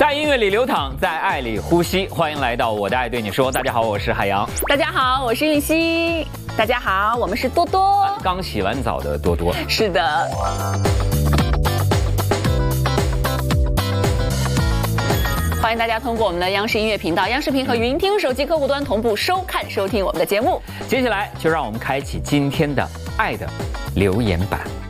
在音乐里流淌，在爱里呼吸。欢迎来到我的爱对你说。大家好，我是海洋。 大家好，我是玉溪。大家好，我们是多多。 刚洗完澡的多多。 是的。欢迎大家通过我们的央视音乐频道、央视频和云听手机客户端同步收看、收听我们的节目。 接下来就让我们开启今天的爱的留言板。